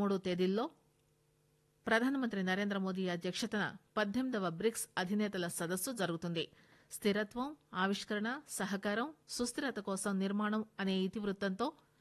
13 తేదీల్లో ప్రధానమంత్రి నరేంద్ర మోదీ అధ్యక్షతన 18వ బ్రిక్స్ అధినేతల సదస్సు జరుగుతుంది. స్థిరత్వం, ఆవిష్కరణ, సహకారం, సుస్థిరత కోసం నిర్మాణం అనే ఇతివృత్తంతో